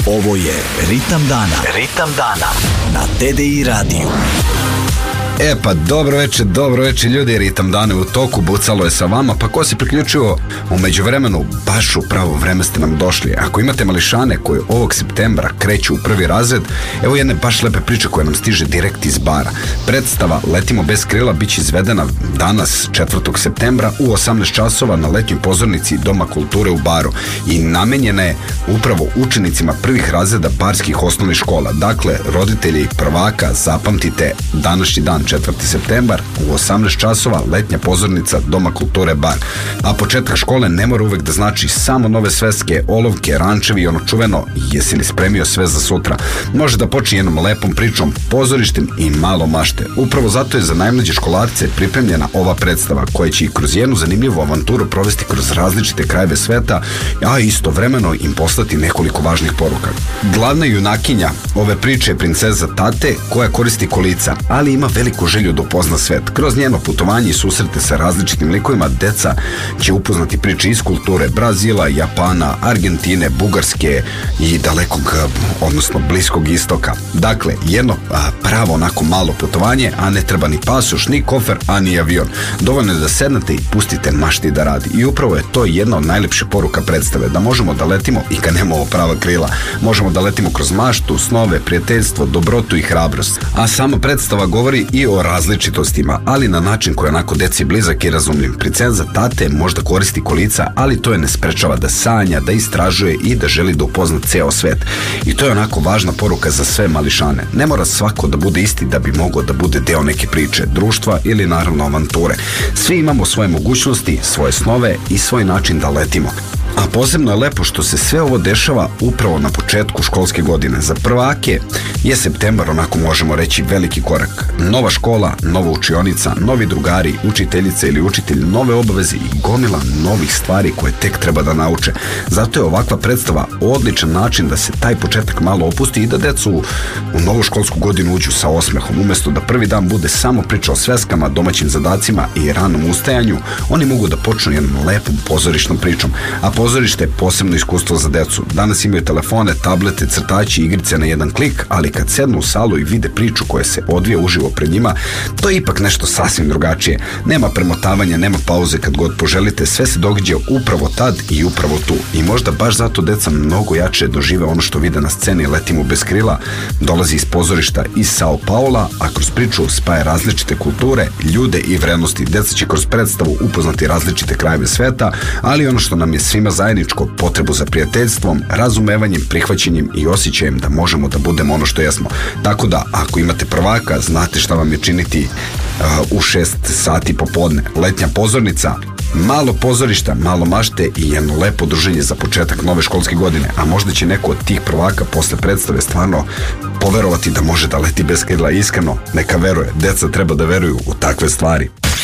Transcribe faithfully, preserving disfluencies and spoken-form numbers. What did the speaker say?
Ovo je Ritam dana. Ritam dana na T D I radiju. E pa dobro večer, dobro večer ljudi, Ritam dana je u toku, bucalo je sa vama, pa ko se priključio u međuvremenu, baš u pravo vreme ste nam došli. Ako imate mališane koji ovog septembra kreću u prvi razred, evo jedne baš lepe priče koja nam stiže direkt iz bara. Predstava Letimo bez krila biće izvedena danas četvrtog septembra u osamnaest časova na letnjoj pozornici Doma kulture u Baru i namenjena je upravo učenicima prvih razreda barskih osnovnih škola. Dakle, roditelji prvaka, zapamtite današnji dan četvrti septembar u osamnaest časova letnja pozornica Doma kulture Bar. A početak škole ne mora uvek da znači samo nove sveske, olovke, rančevi i ono čuveno jesi li spremio sve za sutra. Može da počne jednom lepom pričom, pozorištem i malo mašte. Upravo zato je za najmlađe školarce pripremljena ova predstava koja će i kroz jednu zanimljivu avanturu provesti kroz različite krajeve sveta, a istovremeno im poslati nekoliko važnih poruka. Glavna junakinja ove priče je princeza Tate koja koristi kolica, ali ima veliku želju da upozna svet. Kroz njeno putovanje i susrete sa različitim likovima deca će upoznati priče iz kulture Brazila, Japana, Argentine, Bugarske i dalekog, odnosno bliskog istoka. Dakle, jedno a, pravo onako malo putovanje, a ne treba ni pasoš, ni kofer, a ni avion. Dovoljno je da sednete i pustite mašti da radi. I upravo je to jedna od najlepših poruka predstave, da možemo da letimo i kad nemamo prava krila. Možemo da letimo kroz maštu, snove, prijateljstvo, dobrotu i hrabrost. A sama predstava govori i o različitostima, ali na način koji je onako deci blizak i razumljiv. Princeza Tate možda koristi kolica, ali to je ne sprečava da sanja, da istražuje i da želi da upozna ceo svet. I to je onako važna poruka za sve mališane. Ne mora svako da bude isti da bi mogao da bude deo neke priče, društva ili naravno avanture. Svi imamo svoje mogućnosti, svoje snove i svoj način da letimo. A posebno je lepo što se sve ovo dešava upravo na početku školske godine. Za prvake je septembar, onako možemo reći, veliki korak. Nova škola, nova učionica, novi drugari, učiteljice ili učitelj, nove obaveze i gomila novih stvari koje tek treba da nauče. Zato je ovakva predstava odličan način da se taj početak malo opusti i da decu u novu školsku godinu uđu sa osmehom. Umesto da prvi dan bude samo priča o sveskama, domaćim zadacima i ranom ustajanju, oni mogu da počnu jednom lepom pozorišnom pričom. A pozorište je posebno iskustvo za decu. Danas imaju telefone, tablete, crtači i igrice na jedan klik, ali kad sednu u salu i vide priču koja se odvija uživo pred njima, to je ipak nešto sasvim drugačije. Nema premotavanja, nema pauze kad god poželite, sve se događa upravo tad i upravo tu. I možda baš zato deca mnogo jače dožive ono što vide na sceni Letimo bez krila. Dolazi iz pozorišta iz Sao Paula, a kroz priču spaja različite kulture, ljude i vrednosti. Deca će kroz predstavu upoznati različite krajeve sveta, ali ono što nam je svima zajedničko, potrebu za prijateljstvom, razumevanjem, prihvaćenjem i osjećajem da možemo da budemo ono što jesmo. Tako da, ako imate prvaka, znate šta vam je činiti uh, u šest sati popodne. Letnja pozornica, malo pozorišta, malo mašte i jedno lepo druženje za početak nove školske godine. A možda će neko od tih prvaka posle predstave stvarno poverovati da može da leti bez krila. Iskreno, neka veruje. Deca treba da veruju u takve stvari.